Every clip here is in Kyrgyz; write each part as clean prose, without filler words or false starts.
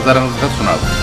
назарыңызга сунабыз.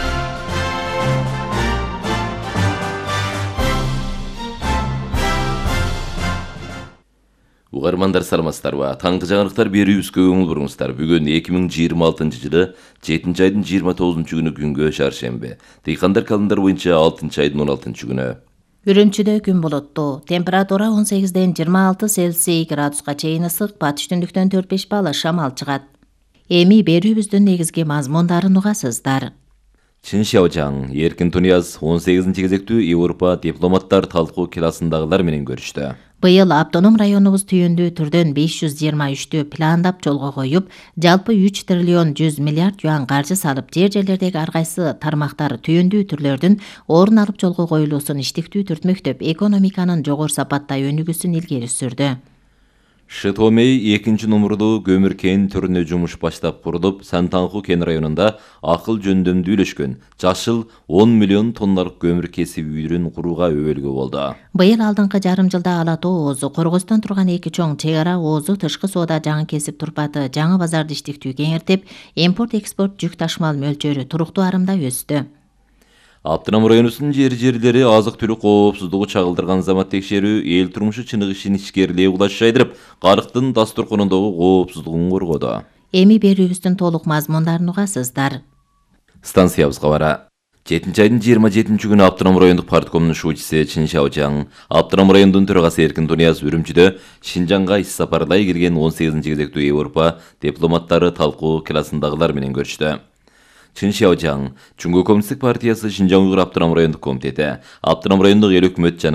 Угармандар саламатсыздарбы? Таңкы жаңылыктар берүүбүзгө көңүл буруңуздар. Бүгүн 2026-жылы 7-айдын 29-күнү күнгө шаршемби. Дыйкандар календар боюнча 6-айдын 16-күнү. Үрүмчүдө күн болоттуу. Температура 18-ден 26 Цельсий градуска чейин ысык, батыш түндүктөн 4-5 балл шамал чыгат. Эми берүүбүздүн негизги мазмундарын угасыздар. Чин Шаожаң, Эркин Тунияз 18-ci кезектүү Европа дипломаттар талкуу классындагылар менен көрүштү. Быйыл автоном районубуз түйүндүү түрдөн 523 пландап жолго коюп, жалпы 3 триллион 100 миллиард юан каржы салып, жерлердеги ар кайсы тармактар түйүндүү түрлөрдүн орун алып жолго коюлуусун иштиктүү түртмөктөп, экономиканын жогору сапаттай өнүгүүсүн илгери сүрдү. Шытомей 2 номурдуу көмүр кен түрүнө жумуш баштап курулуп, Сантанху кен районунда акыл жөндөмдүүлөшкөн жашыл 10 миллион тонналык көмүр кесип үйдүн курууга өбөлгө болду. Быйыл алдыңкы жарым жылда Ала Тоо оозу, Кыргызстан турган эки чоң чек ара оозу тышкы соода жаңы кесип турпаты жаңы базарды иштиктүү кеңиртип, импорт-экспорт жүк ташымал мөлчөрү туруктуу арымда өстү. Аптынам районусунун жери азык түлүк коопсуздугу чагылдырган замат текшерүү эл турмушу чыныгышын ишкерлей улаш жайдырып, карыктын дастурконундагы коопсуздугун коргоду. Эми берүүбүздүн толук мазмундарын угасыздар. Станциябызга бара. 7-айдын 27-күнү Аптынам райондук парткомдун шуучусу Чин Шаожаң, Аптынам райондун төрагасы Эркин Тунияз үрүмчүдө Шинжаңга иш сапарлай келген 18-ci кезектүү Европа дипломаттары талкуу классындагылар менен көрүштү. Чин Шаожаң, Чуңгу коммунисттик партиясы Шинжаң Уйгур Аптынам райондук комитети, Аптынам райондук эл өкмөт жана